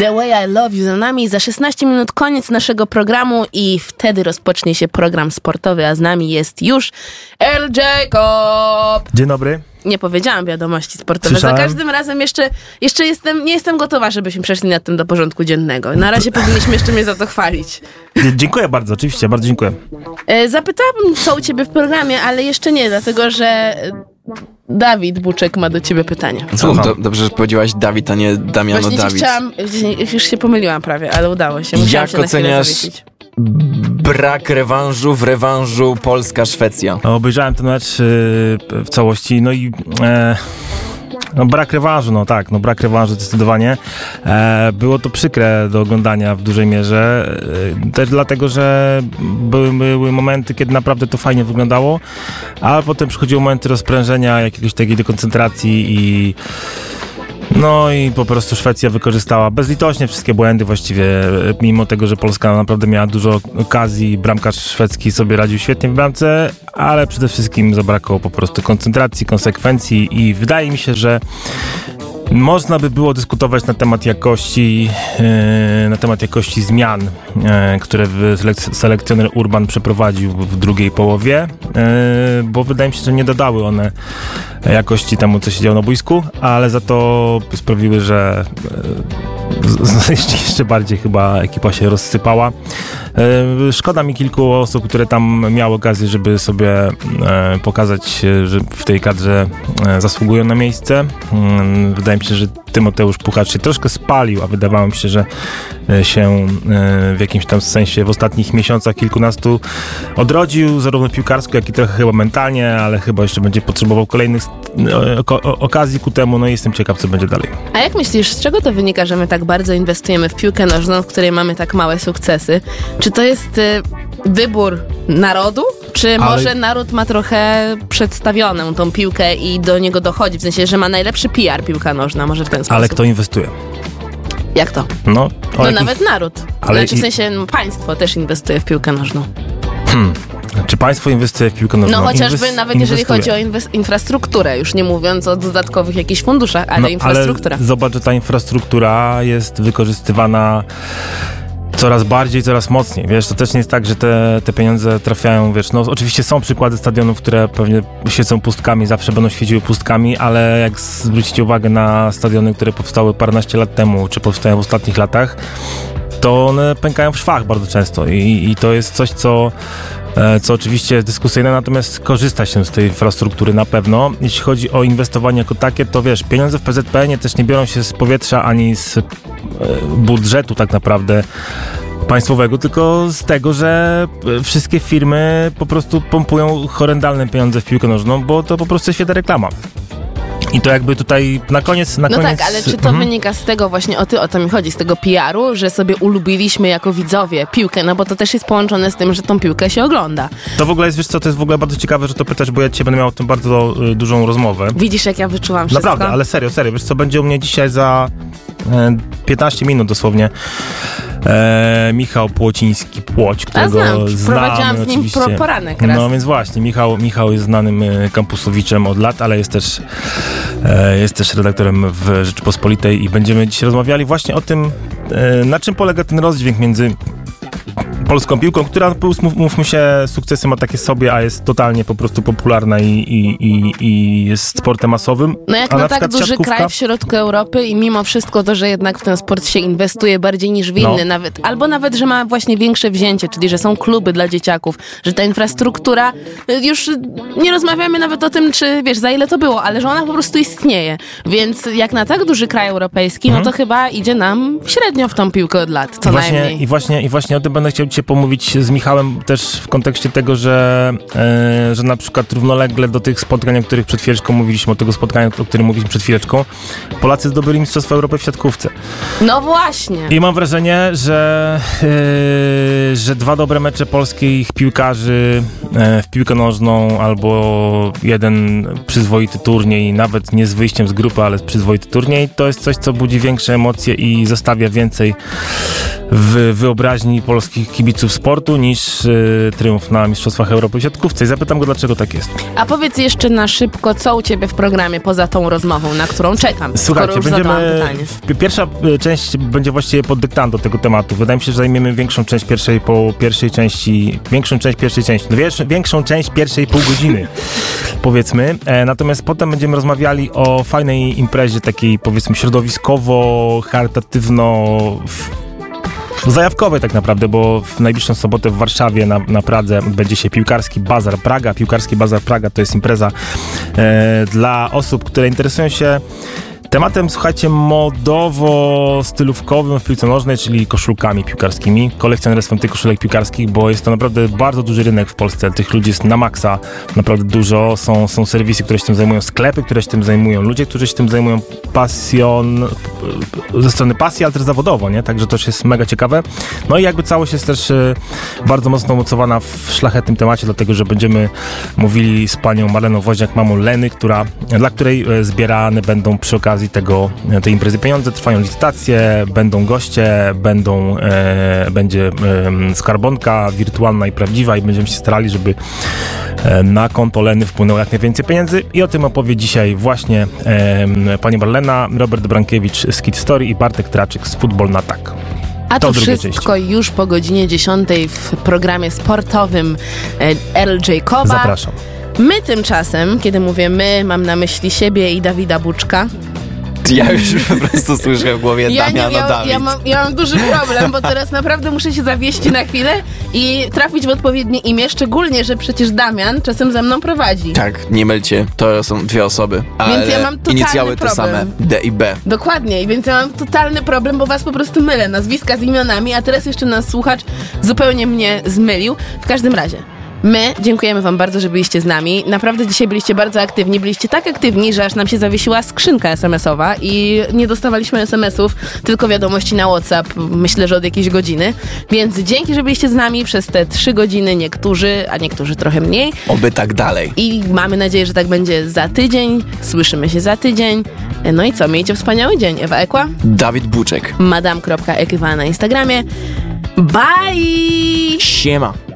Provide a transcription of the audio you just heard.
The Way I Love You za nami. Za 16 minut koniec naszego programu i wtedy rozpocznie się program sportowy, a z nami jest już Earl Jacob. Dzień dobry. Nie powiedziałam wiadomości sportowe. Słyszałem. Za każdym razem jeszcze nie jestem gotowa, żebyśmy przeszli nad tym do porządku dziennego. Na razie powinniśmy jeszcze mnie za to chwalić. Dziękuję bardzo, oczywiście, bardzo dziękuję. Zapytałabym, co u ciebie w programie, ale jeszcze nie, dlatego że Dawid Buczek ma do ciebie pytanie. Dobrze, że powiedziałaś Dawid, a nie Damiano Właśnie Dawid. już się pomyliłem prawie, ale udało się. Musiałam się na chwilę zawiesić. Brak rewanżu w rewanżu Polska-Szwecja? Obejrzałem ten mecz w całości, no i brak rewanżu, brak rewanżu zdecydowanie. Było to przykre do oglądania w dużej mierze, też dlatego, że były momenty, kiedy naprawdę to fajnie wyglądało, a potem przychodziły momenty rozprężenia, jakiejś takiej dekoncentracji i po prostu Szwecja wykorzystała bezlitośnie wszystkie błędy właściwie, mimo tego, że Polska naprawdę miała dużo okazji, bramkarz szwedzki sobie radził świetnie w bramce, ale przede wszystkim zabrakło po prostu koncentracji, konsekwencji i wydaje mi się, że można by było dyskutować na temat jakości zmian, które selekcjoner Urban przeprowadził w drugiej połowie, bo wydaje mi się, że nie dodały one jakości temu, co się działo na boisku, ale za to sprawiły, że jeszcze bardziej chyba ekipa się rozsypała. Szkoda mi kilku osób, które tam miały okazję, żeby sobie pokazać, że w tej kadrze zasługują na miejsce. Wydaje mi się, że Tymoteusz Puchacz się troszkę spalił, a wydawało mi się, że się w jakimś tam sensie w ostatnich miesiącach kilkunastu odrodził, zarówno piłkarsko, jak i trochę chyba mentalnie, ale chyba jeszcze będzie potrzebował kolejnych okazji ku temu, no i jestem ciekaw, co będzie dalej. A jak myślisz, z czego to wynika, że my tak bardzo inwestujemy w piłkę nożną, w której mamy tak małe sukcesy? Czy to jest wybór narodu? Czy może naród ma trochę przedstawioną tą piłkę i do niego dochodzi? W sensie, że ma najlepszy PR piłka nożna, może w ten sposób. Ale kto inwestuje? Jak to? Nawet naród. W sensie państwo też inwestuje w piłkę nożną. Czy państwo inwestuje w piłkę nożną? Chociażby nawet jeżeli chodzi o infrastrukturę, już nie mówiąc o dodatkowych jakichś funduszach, ale infrastruktura. Ale zobacz, że ta infrastruktura jest wykorzystywana coraz bardziej, coraz mocniej. Wiesz, to też nie jest tak, że te pieniądze trafiają, oczywiście są przykłady stadionów, które pewnie świecą pustkami, zawsze będą świeciły pustkami, ale jak zwrócicie uwagę na stadiony, które powstały paręnaście lat temu, czy powstają w ostatnich latach, to one pękają w szwach bardzo często i to jest coś, co oczywiście jest dyskusyjne, natomiast korzysta się z tej infrastruktury na pewno. Jeśli chodzi o inwestowanie jako takie, to pieniądze w PZPN-ie też nie biorą się z powietrza ani z budżetu tak naprawdę państwowego, tylko z tego, że wszystkie firmy po prostu pompują horrendalne pieniądze w piłkę nożną, bo to po prostu jest świetna reklama. I to jakby tutaj na koniec... tak, ale czy to wynika z tego właśnie, o to mi chodzi, z tego PR-u, że sobie ulubiliśmy jako widzowie piłkę, bo to też jest połączone z tym, że tą piłkę się ogląda. To w ogóle jest, to jest w ogóle bardzo ciekawe, że to pytasz, bo ja dzisiaj będę miał o tym bardzo dużą rozmowę. Widzisz, jak ja wyczułam wszystko? Naprawdę, ale serio, wiesz co, będzie u mnie dzisiaj za 15 minut dosłownie Michał Płociński, którego prowadziłam z nim poranek raz. No więc właśnie, Michał jest znanym kampusowiczem od lat, ale jest też redaktorem w Rzeczypospolitej i będziemy dzisiaj rozmawiali właśnie o tym, na czym polega ten rozdźwięk między polską piłką, która, mówmy się, sukcesy ma takie sobie, a jest totalnie po prostu popularna i jest sportem masowym. Jak na tak duży kraj w środku Europy i mimo wszystko to, że jednak w ten sport się inwestuje bardziej niż w inny nawet, że ma właśnie większe wzięcie, czyli że są kluby dla dzieciaków, że ta infrastruktura, już nie rozmawiamy nawet o tym, czy za ile to było, ale że ona po prostu istnieje. Więc jak na tak duży kraj europejski, to chyba idzie nam średnio w tą piłkę od lat, co najmniej. I właśnie o tym będę chciał dzisiaj pomówić z Michałem też w kontekście tego, że na przykład równolegle do tych spotkań, o których przed chwileczką mówiliśmy, o tego spotkania, o którym mówiliśmy przed chwileczką, Polacy zdobyli Mistrzostwo Europy w siatkówce. No właśnie. I mam wrażenie, że 2 dobre mecze polskich piłkarzy w piłkę nożną albo jeden przyzwoity turniej, nawet nie z wyjściem z grupy, ale przyzwoity turniej, to jest coś, co budzi większe emocje i zostawia więcej w wyobraźni polskich kibiców sportu niż triumf na Mistrzostwach Europy w siatkówce. I zapytam go, dlaczego tak jest. A powiedz jeszcze na szybko, co u ciebie w programie poza tą rozmową, na którą czekam. Słuchajcie, pierwsza część będzie właściwie pod dyktando tego tematu. Wydaje mi się, że zajmiemy większą część pierwszej pierwszej pół godziny, powiedzmy. Natomiast potem będziemy rozmawiali o fajnej imprezie, takiej powiedzmy środowiskowo, charytatywno zajawkowej tak naprawdę, bo w najbliższą sobotę w Warszawie na Pradze odbędzie się Piłkarski Bazar Praga. Piłkarski Bazar Praga to jest impreza dla osób, które interesują się tematem, słuchajcie, modowo-stylówkowym w piłce nożnej, czyli koszulkami piłkarskimi, kolekcjonerstwem tych koszulek piłkarskich, bo jest to naprawdę bardzo duży rynek w Polsce. Tych ludzi jest na maksa, naprawdę dużo. Są serwisy, które się tym zajmują, sklepy, które się tym zajmują, ludzie, którzy się tym zajmują ze strony pasji, ale też zawodowo, nie? Także to jest mega ciekawe. No i jakby całość jest też bardzo mocno umocowana w szlachetnym temacie, dlatego, że będziemy mówili z panią Marleną Woźniak, mamą Leny, dla której zbierane będą przy okazji tej imprezy pieniądze, trwają licytacje, będą goście, będzie skarbonka wirtualna i prawdziwa i będziemy się starali, żeby na konto Leny wpłynęło jak najwięcej pieniędzy i o tym opowie dzisiaj właśnie pani Marlena, Robert Brankiewicz z Kid Story i Bartek Traczyk z Futbol na Tak. A to wszystko już po godzinie 10 w programie sportowym Earl Jacoba. Zapraszam. My tymczasem, kiedy mówię my, mam na myśli siebie i Dawida Buczka. Ja już po prostu słyszę w głowie Damian. Ja mam duży problem, bo teraz naprawdę muszę się zawieść na chwilę i trafić w odpowiednie imię, szczególnie, że przecież Damian czasem ze mną prowadzi. Tak, nie mylcie, to są dwie osoby, ale więc ja mam totalny inicjały problem. te same, D i B. Dokładnie, więc ja mam totalny problem, bo was po prostu mylę, nazwiska z imionami, a teraz jeszcze nas słuchacz zupełnie mnie zmylił. W każdym razie, my dziękujemy wam bardzo, że byliście z nami. Naprawdę dzisiaj byliście bardzo aktywni. Byliście tak aktywni, że aż nam się zawiesiła skrzynka SMS-owa i nie dostawaliśmy SMS-ów, tylko wiadomości na WhatsApp, myślę, że od jakiejś godziny. Więc dzięki, że byliście z nami przez te 3 godziny, niektórzy, a niektórzy trochę mniej. Oby tak dalej. I mamy nadzieję, że tak będzie za tydzień. Słyszymy się za tydzień. No i co? Miejcie wspaniały dzień. Ewa Ekła. Dawid Buczek. Madame.ekiwa na Instagramie. Bye! Siema.